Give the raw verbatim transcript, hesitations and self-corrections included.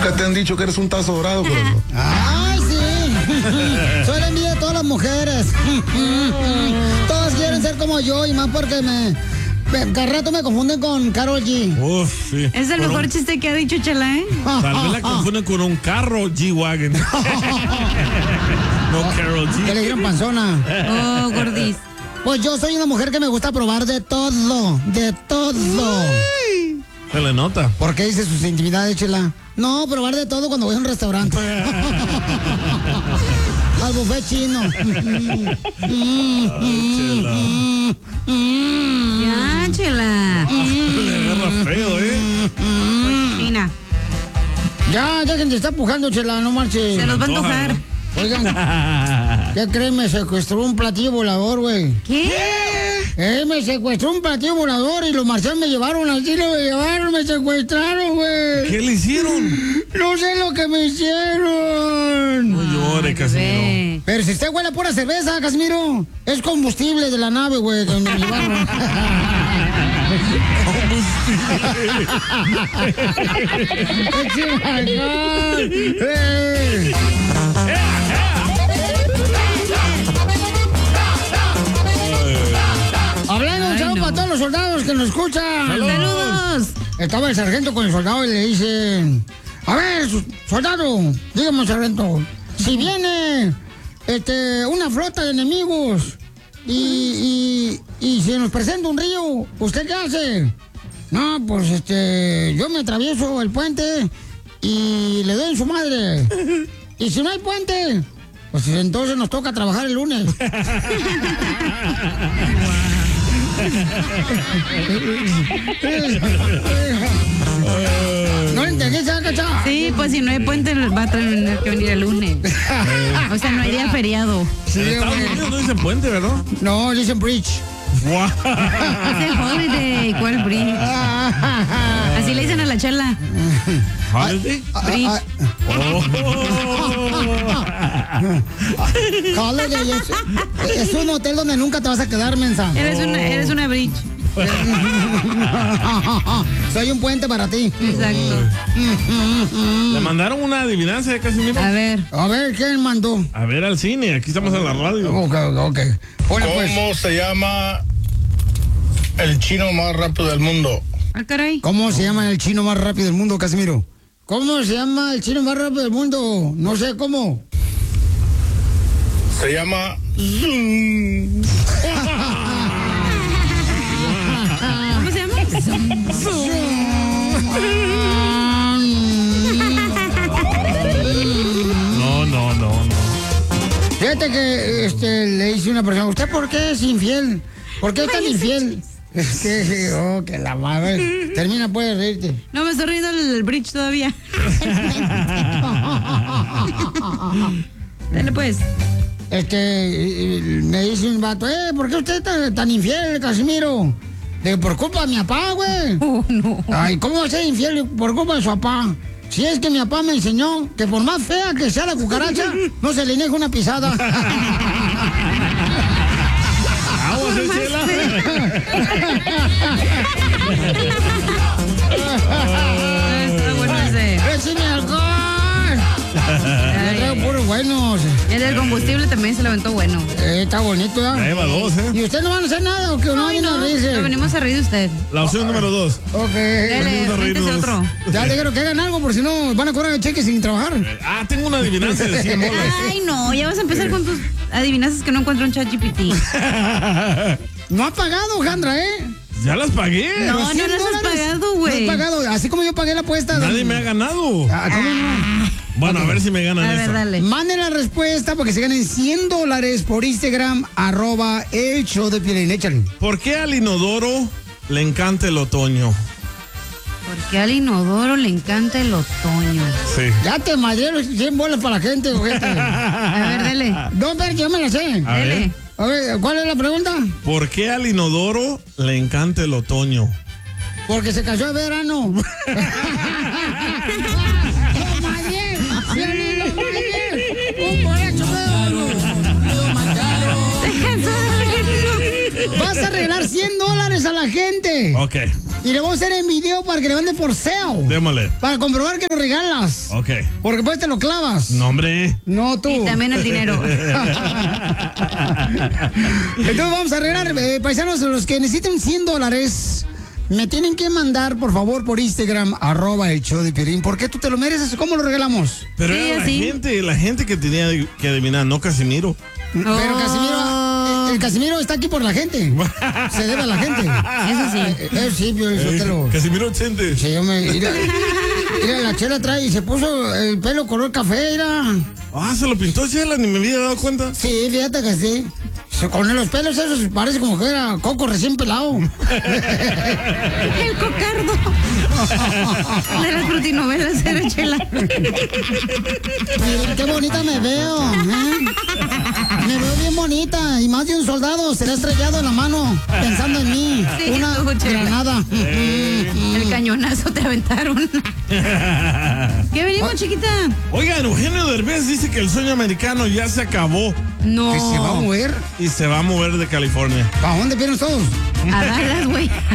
Nunca te han dicho que eres un tazo dorado, Corazón. Ay, sí. Soy la envidia de todas las mujeres. Todas quieren ser como yo y más porque me... Cada rato me confunden con Karol G. Uf, sí. Es el Con mejor un... chiste que ha dicho Chela, ¿eh? Tal vez la confunden con un carro G-Wagon. No, Karol G. Que le dieron panzona. Oh, gordis. Pues yo soy una mujer que me gusta probar de todo, de todo. Se le nota. ¿Por qué dice sus intimidades, Chela? No, probar de todo cuando voy a un restaurante. Al buffet chino. Ya, Chela. Le agarra feo, ¿eh? China. Ya, ya que te está empujando, Chela, no marches. Se nos va a antojar. Oigan, ¿qué creen? Me secuestró un platillo volador, güey. ¿Qué? Eh, me secuestró un platillo volador y los marcianos me llevaron al cine, me llevaron, me secuestraron, güey. ¿Qué le hicieron? No sé lo que me hicieron. No llore, Casimiro. Pero si usted huele a pura cerveza, Casimiro, es combustible de la nave, güey, que me llevaron. Hablando un saludo para todos los soldados que nos escuchan. ¡Saludos! Estaba el sargento con el soldado y le dice: a ver, soldado, dígame, sargento, si viene este, una flota de enemigos y, y, y se nos presenta un río, ¿usted qué hace? No, pues este, yo me atravieso el puente y le doy en su madre. Y si no hay puente, pues entonces nos toca trabajar el lunes. ¿No le entendí, Cacha? Sí, pues si no hay puente va a tener que venir el lunes. O sea, no hay día feriado. Sí, En Estados güey. Unidos no dicen puente, ¿verdad? No, dicen bridge. Wow. Hace holiday, ¿cuál bridge? Así le dicen a la Chela. ¿Holiday? Bridge. Holiday es, es un hotel donde nunca te vas a quedar, mensa. Eres una, eres una bridge. Soy un puente para ti. Exacto. Le mandaron una adivinanza de Casimiro. A ver. A ver, ¿quién mandó? A ver al cine, aquí estamos en la radio. Ok, ok. Bueno, pues, ¿Cómo se llama el chino más rápido del mundo? Ah, caray. ¿cómo se llama el chino más rápido del mundo, Casimiro? ¿Cómo se llama el chino más rápido del mundo? No sé cómo. Se llama Zoom. ¿Cómo se llama? No, no, no, no. Fíjate que este, le dice una persona: ¿usted por qué es infiel? ¿Por qué es tan infiel? Es que, oh, que la madre. Termina, puedes reírte. No, me estoy riendo el bridge todavía. Dale pues. Este, me dice un vato: eh, ¿por qué usted es tan, tan infiel, Casimiro? Le digo: por culpa de mi papá, güey. Oh, no. Ay, ¿cómo va a ser infiel por culpa de su papá? Si es que mi papá me enseñó que por más fea que sea la cucaracha, no se le niega una pisada. Vamos, eh, Chela. Está bueno ese. ¡Écheme alcohol! Ya traigo puros buenos. Y el del combustible también se lo aventó bueno. Eh, está bonito, ¿ya? Ya lleva dos, ¿eh? ¿Y ustedes no van a hacer nada o que no Ay, viene a no, reírse? lo venimos a reír de usted. La opción número dos. Ok. Dale, Venimos a cuéntese reírnos. otro. Ya le dijeron que hagan algo, por si no van a cobrar el cheque sin trabajar. Ah, tengo una adivinanza de cien bolas. Ay, no, ya vas a empezar con tus adivinanzas que no encuentro en ChatGPT. No ha pagado, Jandra, ¿eh? Ya las pagué. No, no cien las has dólares. pagado, güey. No has pagado, así como yo pagué la apuesta. Nadie me ha ganado. Ah, ¿cómo no? Bueno, a ver si me ganan A ver, esta. dale. Manden la respuesta para que se ganen cien dólares por Instagram, arroba el show de Piolín. Échale. ¿Por qué al inodoro le encanta el otoño? Porque al inodoro le encanta el otoño. Sí. Ya te madré los cien bolas para la gente, ojete. A ver, dale. No, pero yo me la sé. A ver. Dale. A ver, ¿cuál es la pregunta? ¿Por qué al inodoro le encanta el otoño? Porque se cayó de verano. ¡Lo madré! ¡Piolín, lo madré! ¡Un borracho perro! ¡Lo mataron! Vas a regalar cien dólares a la gente. Ok. Y le vamos a hacer en video para que le mande por sale. Démosle. Para comprobar que lo regalas. Ok. Porque pues te lo clavas. No, hombre. No, tú. Y también el dinero. Entonces vamos a regalar, eh, paisanos, los que necesiten cien dólares. Me tienen que mandar, por favor, por Instagram, arroba el show de Piolín. ¿Por qué tú te lo mereces? ¿Cómo lo regalamos? Pero Sí, era la así. gente, la gente que tenía que adivinar, no Casimiro. Pero Oh. Casimiro, el, el Casimiro está aquí por la gente. Se debe a la gente. Eso sí. Eh, eh, sí, Piolín, Eh, Sotelo. Casimiro ochente. Sí, yo me... Mira, mira, la Chela trae y se puso el pelo color café, mira. Ah, se lo pintó Chela, ni me había dado cuenta. Sí, fíjate que sí. Se- Con los pelos esos parece como que era coco recién pelado. El cocardo. De las frutinovelas era Chela. Miren qué bonita me veo. ¿eh? Me veo bien bonita. Y más de un soldado se le ha estrellado en la mano pensando en mí. Sí, Una tú, Chela. granada. El cañonazo te aventaron. ¿Qué venimos, chiquita? Oigan, Eugenio Derbez dice que el sueño americano ya se acabó No. Que se va a mover. y se va a mover de California. ¿Para dónde vienen todos? A Dallas, güey.